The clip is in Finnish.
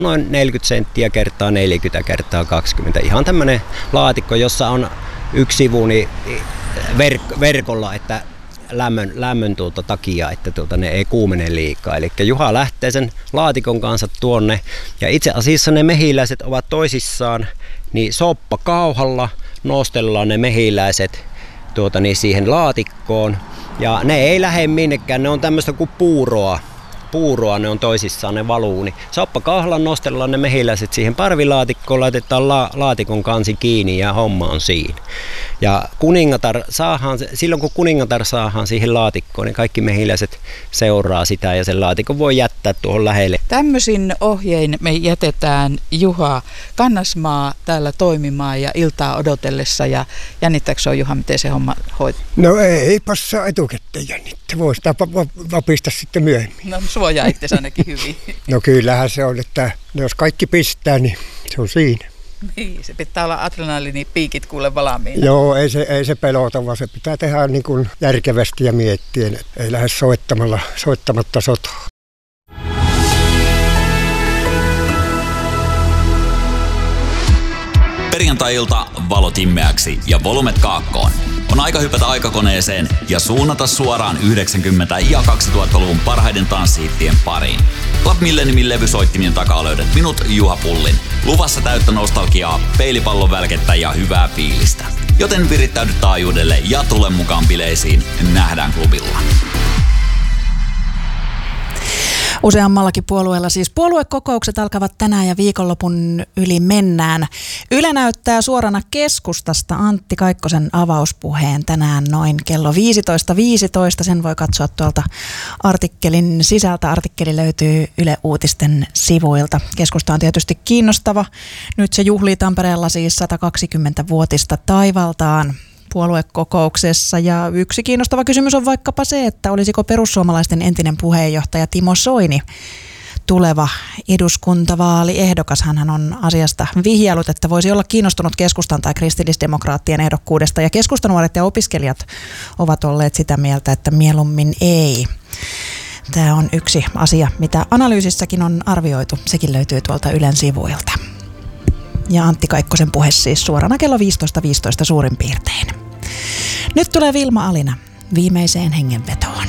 Noin 40 senttiä kertaa 40 kertaa 20. Ihan tämmöinen laatikko, jossa on yksi sivu niin verkolla, että lämmön takia, että ne ei kuumene liikaa. Eli Juha lähtee sen laatikon kanssa tuonne. Ja itse asiassa ne mehiläiset ovat toisissaan, niin soppakauhalla nostellaan ne mehiläiset siihen laatikkoon. Ja ne ei lähde minnekään, ne on tämmöistä kuin puuroa, ne on toisissaan, ne valuu. Niin soppakauhalla nostellaan ne mehiläiset siihen parvilaatikkoon, laitetaan laatikon kansi kiinni ja homma on siinä. Ja silloin kun kuningatar saadaan siihen laatikkoon, niin kaikki mehiläiset seuraa sitä ja sen laatikon voi jättää tuohon lähelle. Tämmöisin ohjein me jätetään Juha Kannasmaa täällä toimimaan ja iltaa odotellessa. Ja jännittääkö se Juha, miten se homma hoituu? No ei passaa etukäteen jännittää. Voi sitä vapista sitten myöhemmin. No suojaa itse ainakin hyvin. No kyllähän se on, että jos kaikki pistää, niin se on siinä. Niin, se pitää olla adrenaliinipiikit kuule valmiina. Joo, ei se pelota, vaan se pitää tehdä niin kuin järkevästi ja miettien. Ei lähde soittamatta sotaa. Perjantai-ilta valot himmeäksi ja volumet kaakkoon. On aika hypätä aikakoneeseen ja suunnata suoraan 90- ja 2000-luvun parhaiden tanssihittien pariin. Club Milleniumin levysoittimien takaa löydät minut, Juha Pullin. Luvassa täyttä nostalgiaa, peilipallon välkettä ja hyvää fiilistä. Joten virittäydy taajuudelle ja tule mukaan bileisiin. Nähdään klubilla. Useammallakin puolueella siis puoluekokoukset alkavat tänään ja viikonlopun yli mennään. Yle näyttää suorana keskustasta Antti Kaikkosen avauspuheen tänään noin kello 15.15. Sen voi katsoa tuolta artikkelin sisältä. Artikkeli löytyy Yle Uutisten sivuilta. Keskusta on tietysti kiinnostava. Nyt se juhlii Tampereella siis 120-vuotista taivaltaan puoluekokouksessa. Ja yksi kiinnostava kysymys on vaikkapa se, että olisiko perussuomalaisten entinen puheenjohtaja Timo Soini tuleva eduskuntavaaliehdokas. Hänhän on asiasta vihjailut, että voisi olla kiinnostunut keskustan tai kristillisdemokraattien ehdokkuudesta. Ja keskustanuoret ja opiskelijat ovat olleet sitä mieltä, että mieluummin ei. Tämä on yksi asia, mitä analyysissäkin on arvioitu. Sekin löytyy tuolta Ylen sivuilta. Ja Antti Kaikkosen puhe siis suorana kello 15.15 suurin piirtein. Nyt tulee Vilma Alina viimeiseen hengenvetoon.